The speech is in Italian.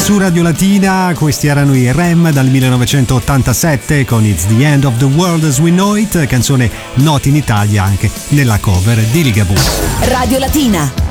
Su Radio Latina questi erano i Rem dal 1987 con It's the End of the World as We Know It, canzone nota in Italia anche nella cover di Ligabue. Radio Latina,